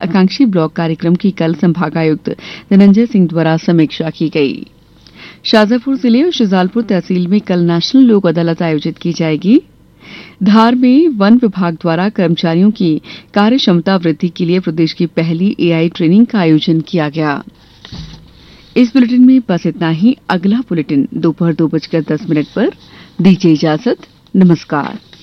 आकांक्षी ब्लॉक कार्यक्रम की कल संभागायुक्त धनंजय सिंह द्वारा समीक्षा की गई। शाजापुर जिले और शुजालपुर तहसील में कल नेशनल लोक अदालत आयोजित की जाएगी। धार में वन विभाग द्वारा कर्मचारियों की कार्य क्षमता वृद्धि के लिए प्रदेश की पहली एआई ट्रेनिंग का आयोजन किया गया। इस बुलेटिन में बस इतना ही। अगला बुलेटिन दोपहर 2:10 पर। दीजिए इजाजत। नमस्कार।